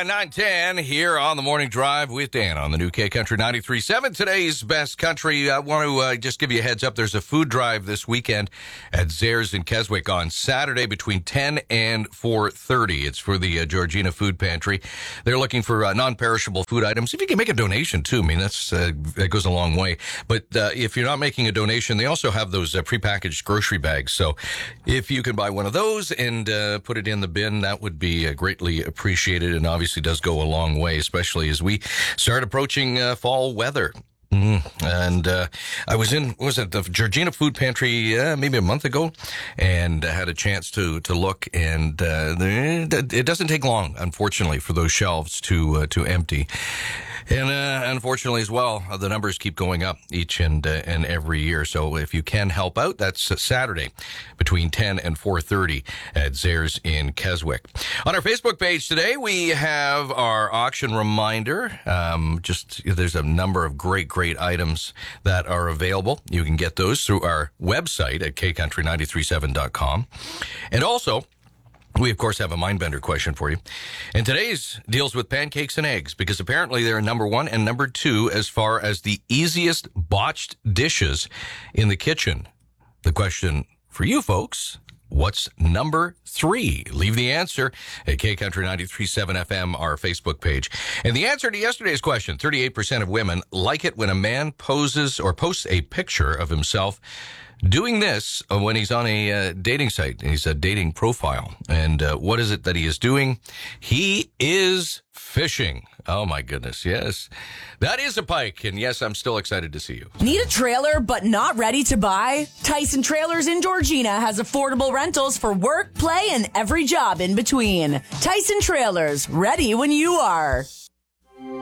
9:10 here on the Morning Drive with Dan on the new K Country 93.7. Today's best country. I want to just give you a heads up. There's a food drive this weekend at Zares in Keswick on Saturday between 10 and 4:30. It's for the Georgina Food Pantry. They're looking for non-perishable food items. If you can make a donation too, I mean, that goes a long way. But if you're not making a donation, they also have those prepackaged grocery bags. So if you can buy one of those and put it in the bin, that would be greatly appreciated, and obviously does go a long way, especially as we start approaching fall weather. And I was at the Georgina Food Pantry maybe a month ago, and I had a chance to look, and it doesn't take long, unfortunately, for those shelves to empty. And unfortunately as well, the numbers keep going up each and every year. So if you can help out, that's Saturday between 10 and 4:30 at Zares in Keswick. On our Facebook page today, we have our auction reminder. There's a number of great items that are available. You can get those through our website at kcountry937.com. And also, we, of course, have a Mindbender question for you. And today's deals with pancakes and eggs, because apparently they're number 1 and number 2 as far as the easiest botched dishes in the kitchen. The question for you folks, what's number 3? Leave the answer at KCountry937 FM, our Facebook page. And the answer to yesterday's question, 38% of women like it when a man poses or posts a picture of himself doing this when he's on a dating site. He's a dating profile. And what is it that he is doing? He is fishing. Oh, my goodness. Yes, that is a pike. And yes, I'm still excited to see you. Need a trailer but not ready to buy? Tyson Trailers in Georgina has affordable rentals for work, play, and every job in between. Tyson Trailers, ready when you are.